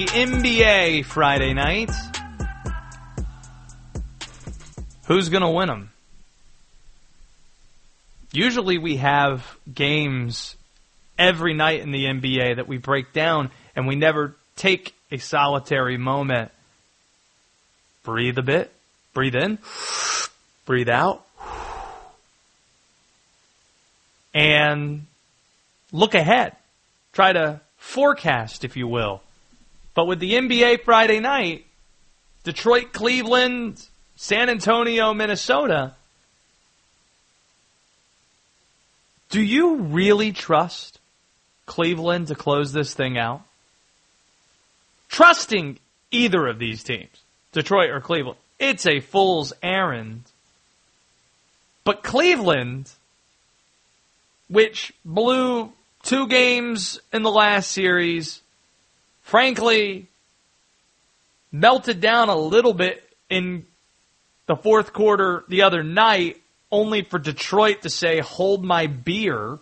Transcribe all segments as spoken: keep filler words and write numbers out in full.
the N B A Friday night. Who's going to win them? Usually we have games every night in the N B A that we break down, and we never take a solitary moment. Breathe a bit. Breathe in. Breathe out. And look ahead. Try to forecast, if you will. But with the N B A Friday night, Detroit, Cleveland, San Antonio, Minnesota, do you really trust Cleveland to close this thing out? Trusting either of these teams, Detroit or Cleveland, it's a fool's errand. But Cleveland, which blew two games in the last series, frankly, melted down a little bit in the fourth quarter the other night, only for Detroit to say, hold my beer.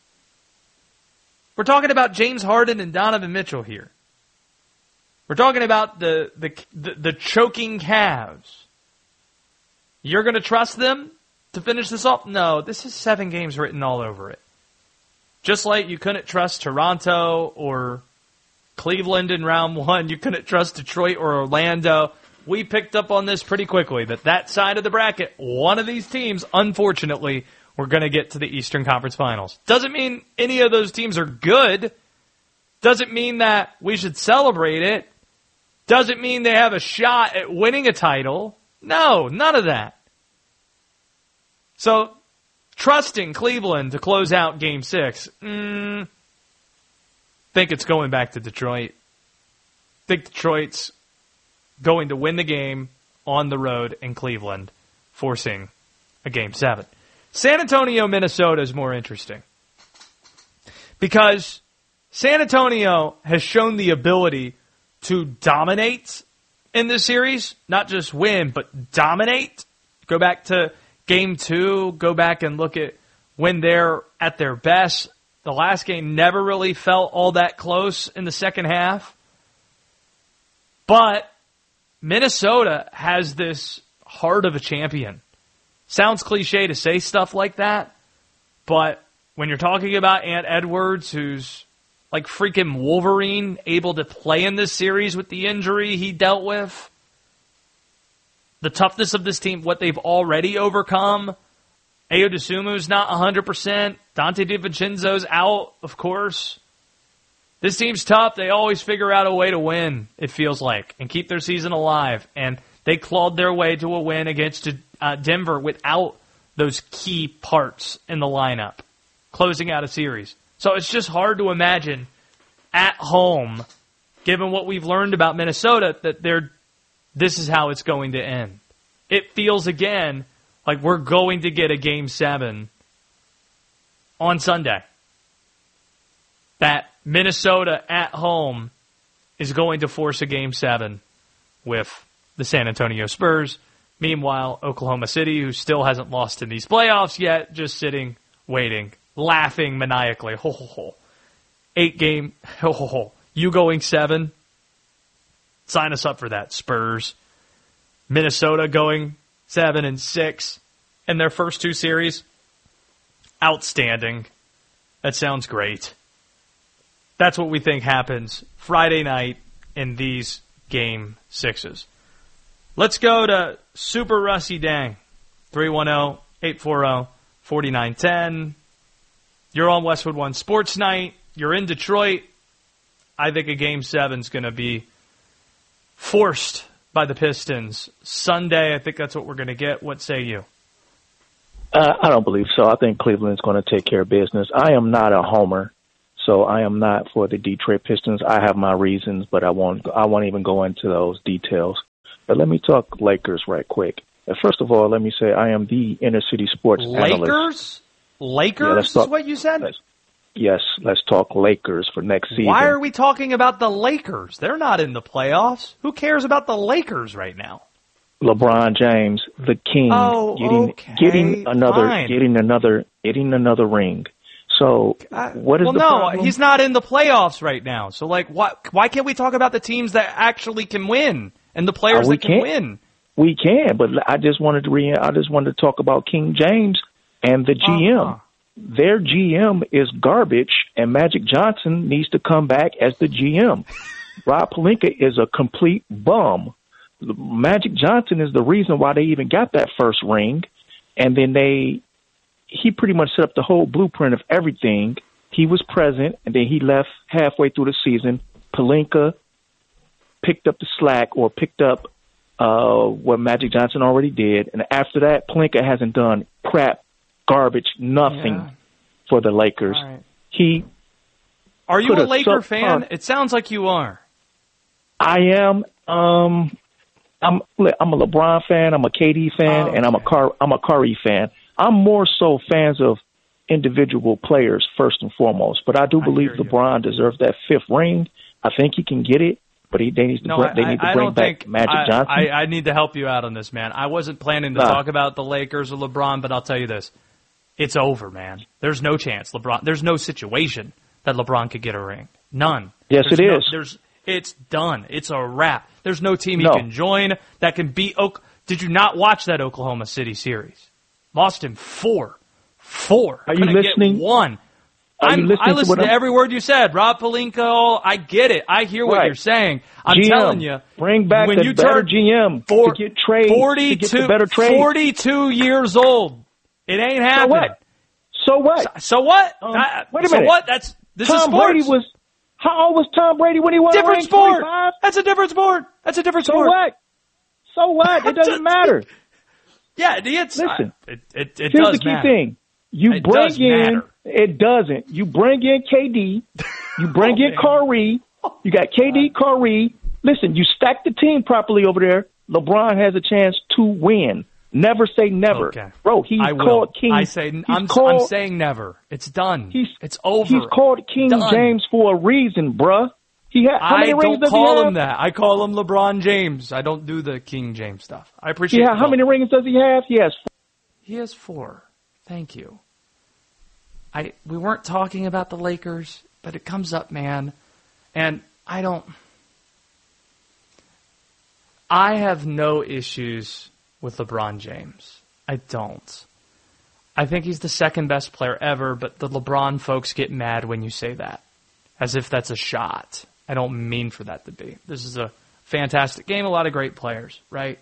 We're talking about James Harden and Donovan Mitchell here. We're talking about the the the, the choking Cavs. You're going to trust them to finish this off? No, this is seven games written all over it. Just like you couldn't trust Toronto or Cleveland in round one, you couldn't trust Detroit or Orlando. We picked up on this pretty quickly, that that side of the bracket, one of these teams, unfortunately, we're going to get to the Eastern Conference Finals. Doesn't mean any of those teams are good. Doesn't mean that we should celebrate it. Doesn't mean they have a shot at winning a title. No, none of that. So, trusting Cleveland to close out Game six, mm, think it's going back to Detroit. Think Detroit's going to win the game on the road in Cleveland, forcing a Game seven. San Antonio, Minnesota is more interesting because San Antonio has shown the ability to dominate in this series, not just win, but dominate. Go back to Game two, go back and look at when they're at their best. The last game never really felt all that close in the second half. But Minnesota has this heart of a champion. Sounds cliche to say stuff like that, but when you're talking about Ant Edwards, who's like freaking Wolverine, able to play in this series with the injury he dealt with, the toughness of this team, what they've already overcome. Ayo Dosunmu's not one hundred percent. Dante DiVincenzo's out, of course. This team's tough. They always figure out a way to win, it feels like, and keep their season alive. And they clawed their way to a win against uh, Denver without those key parts in the lineup, closing out a series. So it's just hard to imagine at home, given what we've learned about Minnesota, that they're this is how it's going to end. It feels, again, like we're going to get a Game seven on Sunday. That Minnesota at home is going to force a Game seven with the San Antonio Spurs. Meanwhile, Oklahoma City, who still hasn't lost in these playoffs yet, just sitting, waiting, laughing maniacally. Ho, ho, ho. Eight game, ho, ho, ho. You going seven? Sign us up for that, Spurs. Minnesota going seven and six in their first two series. Outstanding. That sounds great. That's what we think happens Friday night in these Game Sixes. Let's go to Super Rusty Dang. three one zero, eight four zero, four nine one zero. You're on Westwood One Sports Night. You're in Detroit. I think a Game seven is going to be forced by the Pistons Sunday. I think that's what we're going to get. What say you? Uh, I don't believe so. I think Cleveland's going to take care of business. I am not a homer, so I am not for the Detroit Pistons. I have my reasons, but I won't. I won't even go into those details. But let me talk Lakers right quick. Uh, first of all, let me say I am the inner city sports Lakers? analyst. Lakers? Yeah, Lakers talk, is what you said? Let's, yes, let's talk Lakers for next season. Why are we talking about the Lakers? They're not in the playoffs. Who cares about the Lakers right now? LeBron James, the king, oh, getting okay, getting another fine. getting another getting another ring. So what is well, the no, problem? he's not in the playoffs right now. So, like, why, why can't we talk about the teams that actually can win and the players uh, that can can't. win? We can, but I just wanted to re- I just wanted to talk about King James and the G M. Uh-huh. Their G M is garbage, and Magic Johnson needs to come back as the G M. Rob Pelinka is a complete bum. Magic Johnson is the reason why they even got that first ring, and then they he pretty much set up the whole blueprint of everything. He was present, and then he left halfway through the season. Pelinka picked up the slack or picked up uh, what Magic Johnson already did, and after that, Pelinka hasn't done crap, garbage, nothing Yeah. for the Lakers. Right. He Are you put a a Laker sub- fan? uh, It sounds like you are. I am. Um, I'm. I'm a LeBron fan. I'm a K D fan, Oh, and I'm a okay. Car. I'm a Curry fan. I'm more so fans of individual players first and foremost. But I do I believe hear you. LeBron deserves that fifth ring. I think he can get it, but he they need to No, bring, I, they need to I bring don't back think Magic I, Johnson. I, I need to help you out on this, man. I wasn't planning to Nah. talk about the Lakers or LeBron, but I'll tell you this: it's over, man. There's no chance LeBron. There's no situation that LeBron could get a ring. None. Yes, there's it no, is. There's. It's done. It's a wrap. There's no team he No. can join that can beat. Oak. Did you not watch that Oklahoma City series? Lost him four. Four. Are you Couldn't get listening? one. Are you I'm, listening I to listen what to I'm- every word you said. Rob Pelinka, I get it. I hear what Right. you're saying. I'm G M, telling you. bring back when the you better turn G M four- to get trade forty-two, to get the better trade. forty-two years old. It ain't So happening. what? So what? So what? Um, I- wait a so minute. what? That's this is Tom sports. Brady was. How old was Tom Brady when he won a different ring? sport. twenty-five? That's a different sport. That's a different So sport. what? So what? It doesn't matter. Yeah, it's Listen. I, it it, it Here's does the key matter. thing. You It bring does in. matter. It doesn't. You bring in K D. You bring Oh, in man. Kyrie. You got K D, Kyrie. Listen, you stack the team properly over there. LeBron has a chance to win. Never say never, Okay. bro. He's I will. called King. I say he's I'm called, I'm saying never. It's done. He's it's over. He's called King Done. James for a reason, bruh. He ha- how I many rings don't does call he have? him that. I call him LeBron James. I don't do the King James stuff. I appreciate Yeah, it. how many rings does he have? He has. He has four. Thank you. I we weren't talking about the Lakers, but it comes up, man. And I don't I have no issues with LeBron James. I don't. I think he's the second best player ever, but the LeBron folks get mad when you say that. As if that's a shot. I don't mean for that to be. This is a fantastic game, a lot of great players, right?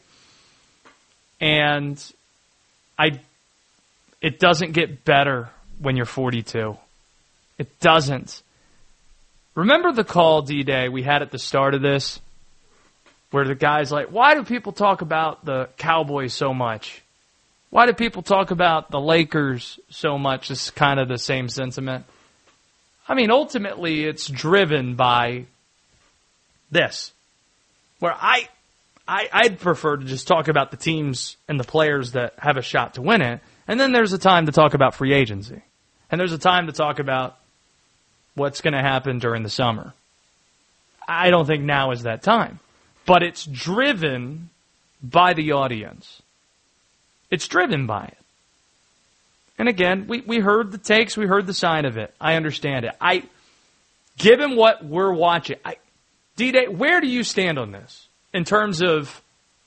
And I it doesn't get better when you're forty-two. It doesn't. Remember the call, D-Day, we had at the start of this, where the guy's like, why do people talk about the Cowboys so much? Why do people talk about the Lakers so much? It's kind of the same sentiment. I mean, ultimately, it's driven by this, where I, I, I'd prefer to just talk about the teams and the players that have a shot to win it, and then there's a time to talk about free agency, and there's a time to talk about what's going to happen during the summer. I don't think now is that time, but it's driven by the audience. It's driven by it. And again, we, we heard the takes, we heard the side of it. I understand it. I, given what we're watching, I, D-Day, where do you stand on this in terms of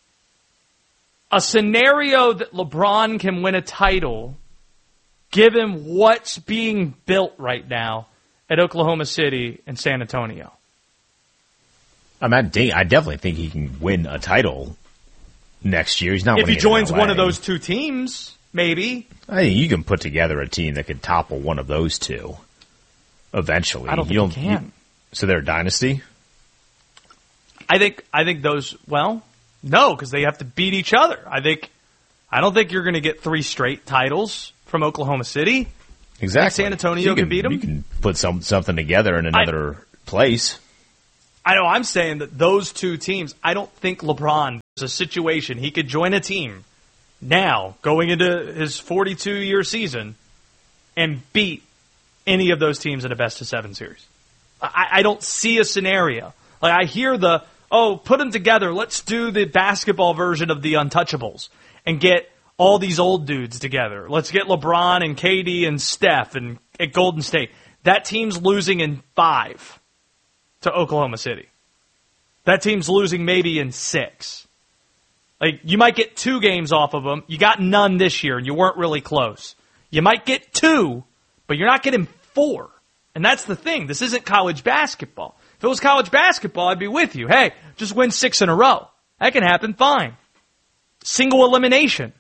a scenario that LeBron can win a title, given what's being built right now at Oklahoma City and San Antonio? I mean, I definitely think he can win a title next year. He's not If he winning it in joins L A. one of those two teams, maybe. I think you can put together a team that could topple one of those two eventually. I don't think you he can. You, so they're a dynasty? I think I think those, well, no, because they have to beat each other. I think I don't think you're going to get three straight titles from Oklahoma City. Exactly. San Antonio you can beat 'em? You can put some something together in another place. I know I'm saying that those two teams, I don't think LeBron, there's a situation he could join a team now going into his forty-two-year season and beat any of those teams in a best-of-seven series. I, I don't see a scenario. Like, I hear the, oh, put them together, let's do the basketball version of the Untouchables and get all these old dudes together. Let's get LeBron and K D and Steph and at Golden State. That team's losing in five to Oklahoma City. That team's losing maybe in six. Like, you might get two games off of them. You got none this year, and you weren't really close. You might get two, but you're not getting four. And that's the thing. This isn't college basketball. If it was college basketball, I'd be with you. Hey, just win six in a row. That can happen, fine. Single elimination.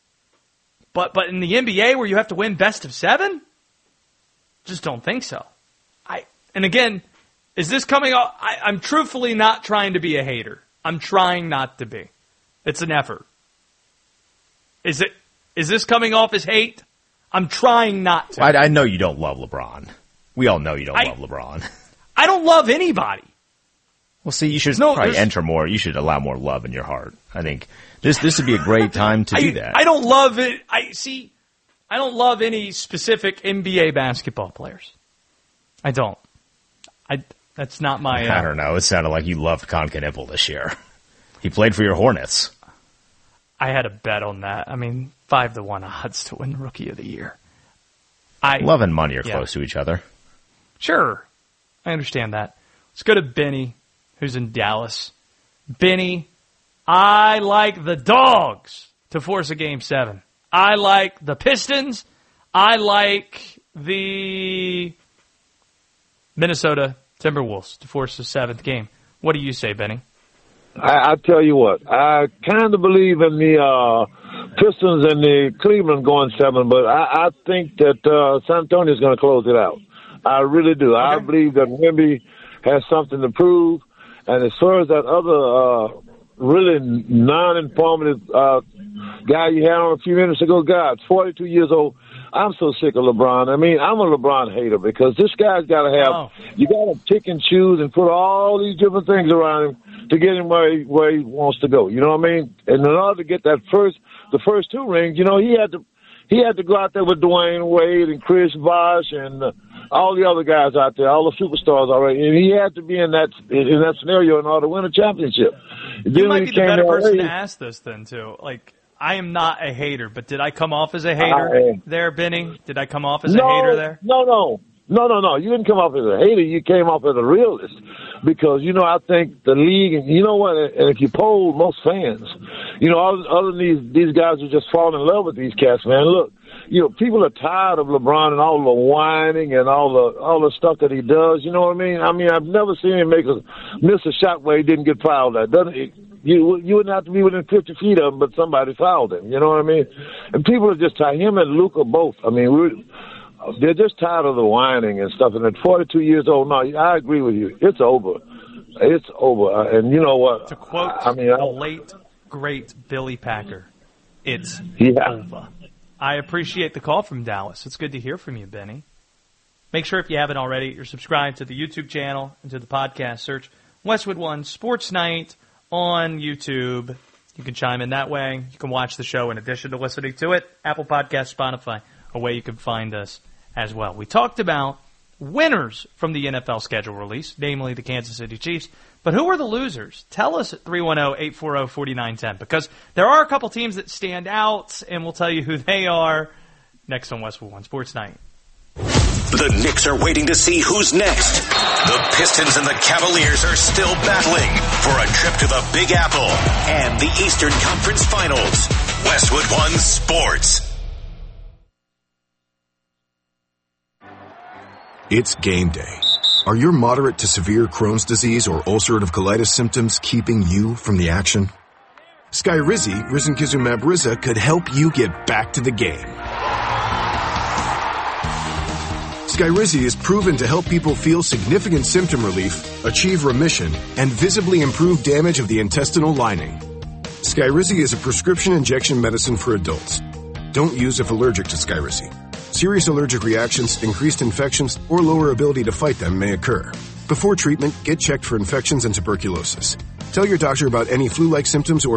But but in the N B A where you have to win best of seven? Just don't think so. I And again, is this coming off? I, I'm truthfully not trying to be a hater. I'm trying not to be. It's an effort. Is it? Is this coming off as hate? I'm trying not to. I, I know you don't love LeBron. We all know you don't I, love LeBron. I don't love anybody. Well, see, you should no, probably enter more. You should allow more love in your heart. I think this this would be a great time to I, do that. I don't love it. I see. I don't love any specific N B A basketball players. I don't. I. That's not my. Uh, I don't know. It sounded like you loved Con Knipple this year. He played for your Hornets. I had a bet on that. I mean, five to one odds to win Rookie of the Year. I Love and money are yeah. close to each other. Sure, I understand that. Let's go to Benny, who's in Dallas. Benny, I like the Dogs to force a game seven. I like the Pistons. I like the Minnesota Timberwolves to force the seventh game. What do you say, Benny? I, I tell you what, I kind of believe in the uh, Pistons and the Cleveland going seven, but I, I think that uh, San Antonio is going to close it out. I really do. Okay. I believe that Wemby has something to prove, and as far as that other uh, really non-informative uh, guy you had on a few minutes ago, God, forty-two years old. I'm so sick of LeBron. I mean, I'm a LeBron hater because this guy's got to have, oh. you got to pick and choose and put all these different things around him to get him where he, where he wants to go. You know what I mean? And in order to get that first, the first two rings, you know, he had to, he had to go out there with Dwayne Wade and Chris Bosh and uh, all the other guys out there, all the superstars already. And he had to be in that, in that scenario in order to win a championship. You then might be the better person to ask this then, too. Like, I am not a hater, but did I come off as a hater there, Benny? Did I come off as no, a hater there? No, no. No, no, no. You didn't come off as a hater. You came off as a realist. Because, you know, I think the league, and you know what, and if you poll most fans, you know, other, other than these, these guys who just fall in love with these cats, man, look, you know, people are tired of LeBron and all the whining and all the all the stuff that he does. You know what I mean? I mean, I've never seen him make a miss a shot where he didn't get fouled at. Doesn't he? You you wouldn't have to be within fifty feet of him, but somebody fouled him. You know what I mean? And people are just tired. Him and Luka both. I mean, we're, they're just tired of the whining and stuff. And at forty-two years old, no, I agree with you. It's over. It's over. And you know what? To quote I mean, the I, late, great Billy Packer, it's yeah. over. I appreciate the call from Dallas. It's good to hear from you, Benny. Make sure if you haven't already, you're subscribed to the YouTube channel and to the podcast. Search Westwood One Sports Night on YouTube. You can chime in that way. You can watch the show in addition to listening to it. Apple Podcasts, Spotify, a way you can find us as well. We talked about winners from the N F L schedule release, namely the Kansas City Chiefs. But who are the losers? Tell us at three one zero, eight four zero, four nine one zero because there are a couple teams that stand out, and we'll tell you who they are next on Westwood One Sports Night. The Knicks are waiting to see who's next. The Pistons and the Cavaliers are still battling for a trip to the Big Apple and the Eastern Conference Finals. Westwood One Sports. It's game day. Are your moderate to severe Crohn's disease or ulcerative colitis symptoms keeping you from the action? Skyrizi, risankizumab Riza, could help you get back to the game. Skyrizi is proven to help people feel significant symptom relief, achieve remission, and visibly improve damage of the intestinal lining. Skyrizi is a prescription injection medicine for adults. Don't use if allergic to Skyrizi. Serious allergic reactions, increased infections, or lower ability to fight them may occur. Before treatment, get checked for infections and tuberculosis. Tell your doctor about any flu-like symptoms or